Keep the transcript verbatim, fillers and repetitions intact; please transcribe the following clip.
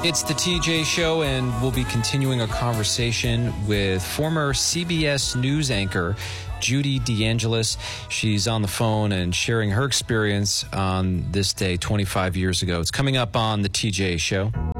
It's the T J Show, and we'll be continuing a conversation with former C B S News anchor Judy DeAngelis. She's on the phone and sharing her experience on this day twenty-five years ago. It's coming up on the T J Show.